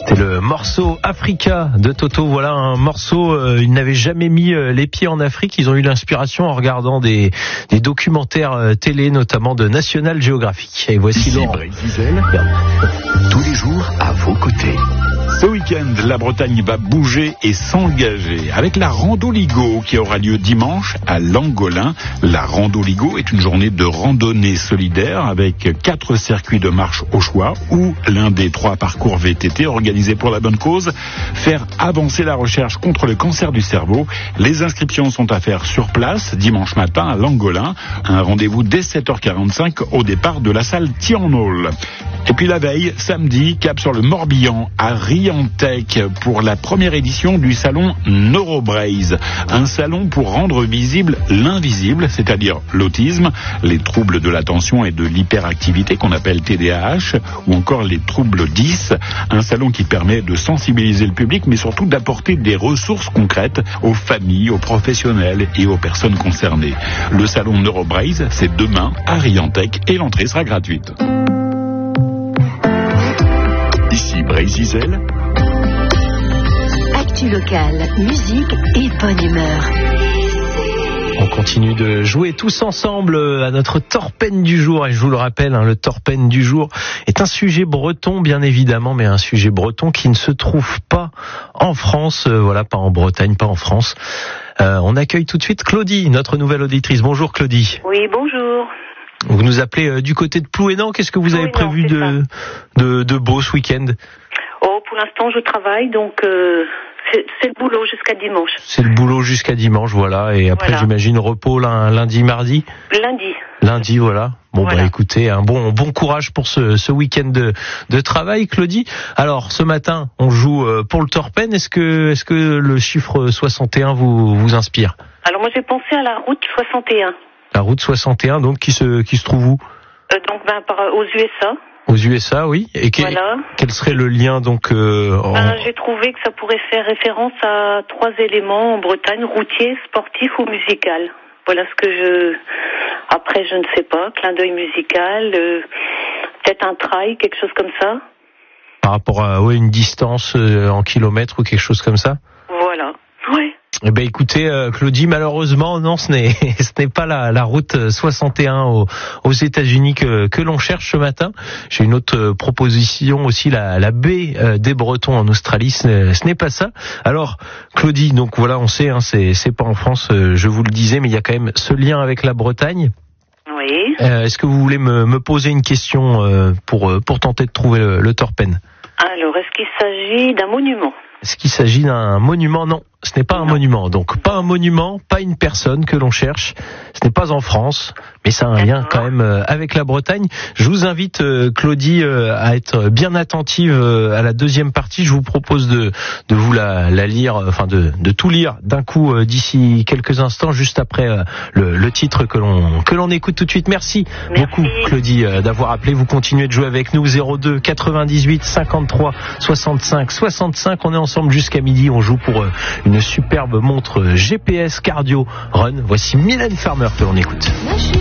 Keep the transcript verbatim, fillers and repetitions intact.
C'était le morceau Africa de Toto. Voilà un morceau, euh, ils n'avaient jamais mis euh, les pieds en Afrique. Ils ont eu l'inspiration en regardant des, des documentaires euh, télé, notamment de National Geographic. Et voici Laurent. Tous les jours à vos côtés. Ce week-end, la Bretagne va bouger et s'engager avec la Rando-Ligo qui aura lieu dimanche à Langolin. La Rando-Ligo est une journée de randonnée solidaire avec quatre circuits de marche au choix ou l'un des trois parcours V T T organisés pour la bonne cause, faire avancer la recherche contre le cancer du cerveau. Les inscriptions sont à faire sur place dimanche matin à Langolin. Un rendez-vous dès sept heures quarante-cinq au départ de la salle Tianol. Et puis la veille, samedi, cap sur le Morbihan à Riantec pour la première édition du salon Neurobraze. Un salon pour rendre visible l'invisible, c'est-à-dire l'autisme, les troubles de l'attention et de l'hyperactivité qu'on appelle T D A H ou encore les troubles dix. Un salon qui permet de sensibiliser le public mais surtout d'apporter des ressources concrètes aux familles, aux professionnels et aux personnes concernées. Le salon Neurobraze, c'est demain à Riantec et l'entrée sera gratuite. Ici Brésil. Actu locale, musique et bonne humeur. On continue de jouer tous ensemble à notre Torpen du jour. Et je vous le rappelle, hein, le Torpen du jour est un sujet breton, bien évidemment, mais un sujet breton qui ne se trouve pas en France. Euh, voilà, pas en Bretagne, pas en France. Euh, on accueille tout de suite Claudie, notre nouvelle auditrice. Bonjour Claudie. Oui, bonjour. Vous nous appelez euh, du côté de Plouénan. Qu'est-ce que vous avez Plouénan, prévu de, de, de beau ce week-end? Oh, pour l'instant, je travaille, donc euh, c'est, c'est le boulot jusqu'à dimanche. C'est le boulot jusqu'à dimanche, voilà. Et après, voilà. J'imagine, repos lundi, mardi. Lundi. Lundi, voilà. Bon, voilà. bah écoutez, un bon bon courage pour ce, ce week-end de, de travail, Claudie. Alors, ce matin, on joue pour le Torpen. Est-ce que est-ce que le chiffre soixante et un vous vous inspire? Alors moi, j'ai pensé à la route soixante et un. La route soixante et un, donc qui se qui se trouve où? Euh, donc, ben, par, aux U S A. Aux U S A, oui. Et que, voilà. Quel serait le lien donc euh, en... ben, j'ai trouvé que ça pourrait faire référence à trois éléments en Bretagne: routier, sportif ou musical. Voilà ce que je. Après, je ne sais pas. Clin d'œil musical, euh, peut-être un trail, quelque chose comme ça. Par rapport à ouais, une distance euh, en kilomètres ou quelque chose comme ça. Voilà. Ouais. Eh ben écoutez, euh, Claudie, malheureusement, non, ce n'est ce n'est pas la, la route soixante et un aux, aux États-Unis que que l'on cherche ce matin. J'ai une autre euh, proposition aussi, la la baie euh, des Bretons en Australie. Ce n'est, ce n'est pas ça. Alors, Claudie, donc voilà, on sait, hein, c'est c'est pas en France, euh, je vous le disais, mais il y a quand même ce lien avec la Bretagne. Oui. Euh, est-ce que vous voulez me me poser une question euh, pour euh, pour tenter de trouver le, le Torpen? Alors, est-ce qu'il s'agit d'un monument? Est-ce qu'il s'agit d'un monument? Non, ce n'est pas un non. monument. Donc pas un monument, pas une personne que l'on cherche. Ce n'est pas en France, mais ça a un D'accord. lien quand même avec la Bretagne. Je vous invite, Claudie, à être bien attentive à la deuxième partie. Je vous propose de, de vous la, la lire, enfin de, de tout lire d'un coup d'ici quelques instants, juste après le, le titre que l'on que l'on écoute tout de suite. Merci, Merci beaucoup, Claudie, d'avoir appelé. Vous continuez de jouer avec nous. zéro deux quatre-vingt-dix-huit cinquante-trois soixante-cinq soixante-cinq. On est ensemble jusqu'à midi. On joue pour une superbe montre G P S Cardio Run. Voici Mylène Farmer que l'on écoute.